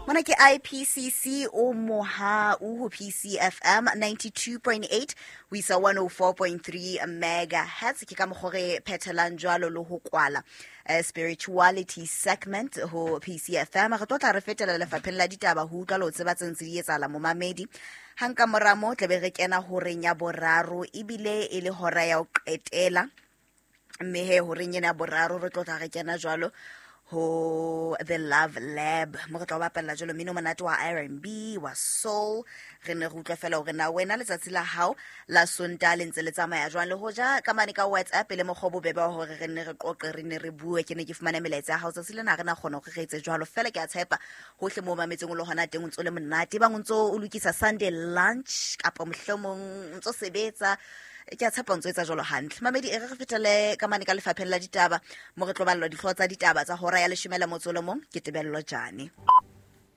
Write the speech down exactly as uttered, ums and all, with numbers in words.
Mona ke I P C C o moha o P C F M ninety-two point eight we sa one oh four point three megahertz ke ka mogore phethelang jwalo le ho kwala uh, spirituality segment ho P C F M re tla re fetela le fapheng la ditaba ho utlwa lo tseba tsentse di etsala mo mamedi hanka moramo tle be re kena ho renya boraro ibile e le hora ya o qetela mme he ho renya na boraro re tla re kena jwalo ho the Love Lab mo re tla bapalla jalo mino monate wa R and B wa soul re ne go utlwa fela hore na wena letsatsi la hao la sonta le ntse le tsamaya jwang le hoja ka mane ka WhatsApp le mo gobo bebe hore re ne re qoqe re ne re bue ke ne ke fumana melaetsa ya hao tsa sile na re na khona go re etse jwalo fela ke a tshepa hohle mo mametseng le hona teng o ntse le monate ba ntso o lokisa Sunday lunch kapa mohlomong ntso sebetsa ke a tshepa ntse etsa jolo hantle mamedi e re re fetele ka mane ka lefapheng la ditaba mo re tlo ballwa dihlotsa ditaba tsa hora ya leshome la motsolo mong ke tebello jane